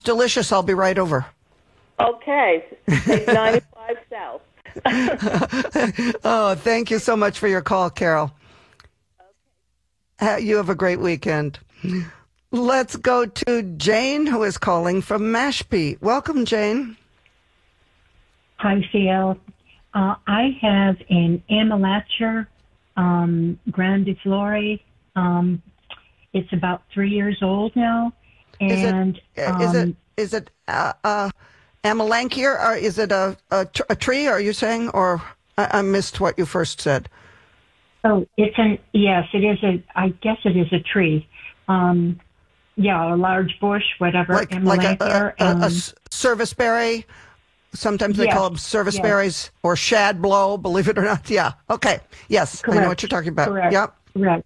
delicious. I'll be right over. Okay. Take 95 south. Oh, thank you so much for your call, Carol. You have a great weekend. Let's go to Jane, who is calling from Mashpee. Welcome, Jane. Hi, CL. I have an Amelanchier grandiflora. It's about 3 years old now. And is it Amelanchier, or is it a tree? Are you saying, or I missed what you first said? Oh, yes, it is I guess it is a tree. Yeah, a large bush, whatever. Like a serviceberry. Sometimes they call them serviceberries or shadblow, believe it or not. Yeah. Okay. Yes. Correct. I know what you're talking about. Correct. Yep. Correct.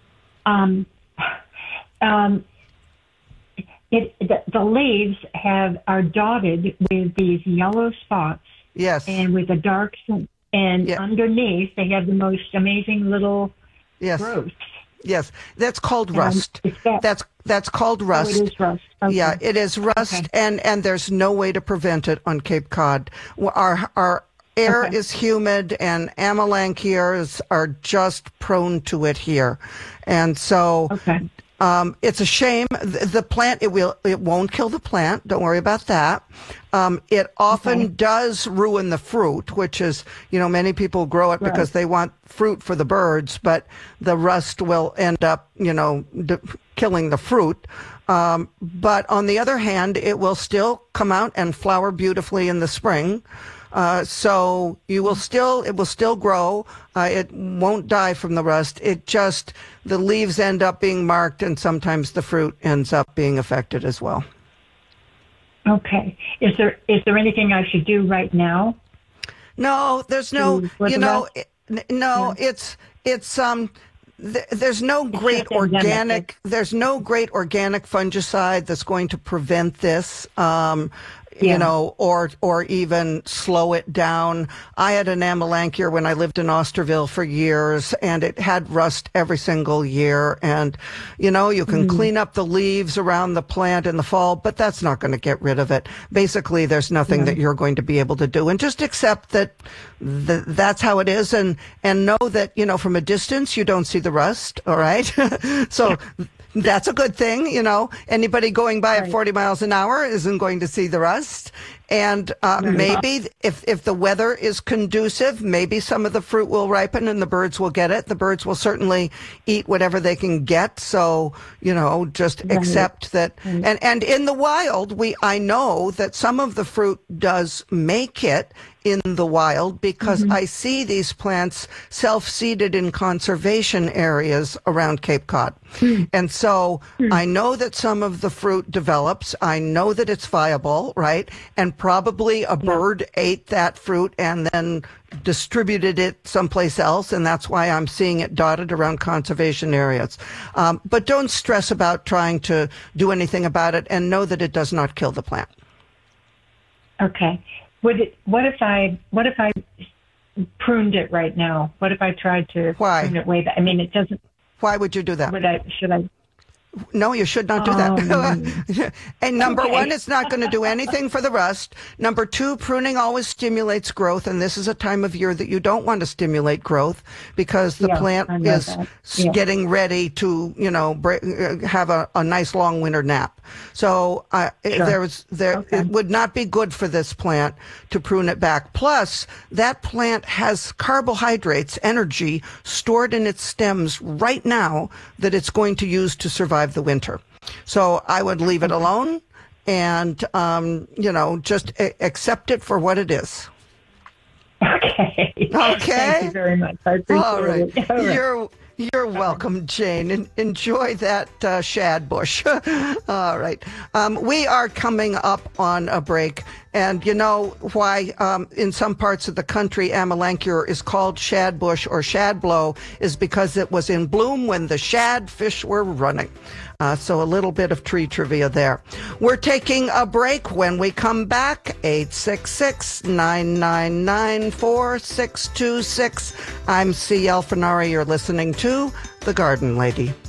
The leaves are dotted with these yellow spots. Yes. And with a dark, and underneath they have the most amazing little growths. Yes, that's called rust. That's called rust. Oh, it is rust. Okay. Yeah, it is rust, and there's no way to prevent it on Cape Cod. Our air is humid, and Amelanchiers are just prone to it here, and so it's a shame. The plant it won't kill the plant. Don't worry about that. It often does ruin the fruit, which is, many people grow it because they want fruit for the birds, but the rust will end up, killing the fruit. But on the other hand, it will still come out and flower beautifully in the spring. So it will still grow. It won't die from the rust. The leaves end up being marked, and sometimes the fruit ends up being affected as well. Okay. Is there anything I should do right now? No, there's no, there's no great organic fungicide that's going to prevent this. Or even slow it down. I had an Amelanchier when I lived in Osterville for years, and it had rust every single year. And, you can clean up the leaves around the plant in the fall, but that's not going to get rid of it. Basically, there's nothing that you're going to be able to do. And just accept that that's how it is, and know that, from a distance, you don't see the rust, all right? So that's a good thing, Anybody going by at 40 miles an hour isn't going to see the rust. And maybe if the weather is conducive, maybe some of the fruit will ripen and the birds will get it. The birds will certainly eat whatever they can get. So, just accept that. And in the wild, I know that some of the fruit does make it in the wild, because I see these plants self-seeded in conservation areas around Cape Cod. And so I know that some of the fruit develops. I know that it's viable, right? And probably a bird ate that fruit and then distributed it someplace else, and that's why I'm seeing it dotted around conservation areas. But don't stress about trying to do anything about it, and know that it does not kill the plant. Okay. What if I pruned it right now? What if I tried to prune it way back? I mean, it doesn't. Why would you do that? Should I? No, you should not do that. And number one, it's not going to do anything for the rust. Number two, pruning always stimulates growth, and this is a time of year that you don't want to stimulate growth, because the plant is getting ready to, have a nice long winter nap. So it would not be good for this plant to prune it back. Plus, that plant has carbohydrates, energy stored in its stems right now that it's going to use to survive the winter. So I would leave it alone and, just accept it for what it is. Okay. Thank you very much. I appreciate All right. it. All right. You're welcome, Jane. Enjoy that shad bush. All right. We are coming up on a break. And you know why in some parts of the country Amelanchier is called shad bush or shadblow is because it was in bloom when the shad fish were running. So a little bit of tree trivia there. We're taking a break. When we come back, 866-999-4626. I'm C.L. Fenari. You're listening to The Garden Lady.